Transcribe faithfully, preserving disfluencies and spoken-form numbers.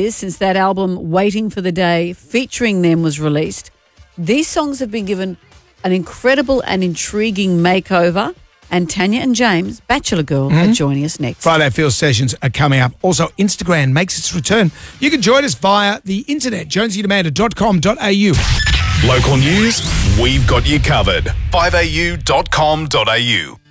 years since that album Waiting for the Day featuring them was released, these songs have been given an incredible and intriguing makeover. And Tanya and James, Bachelor Girl, mm-hmm. are joining us next. Friday Feel sessions are coming up. Also, Instagram makes its return. You can join us via the internet, jonesy and amanda dot com dot a u. Local news, we've got you covered. five a u dot com dot a u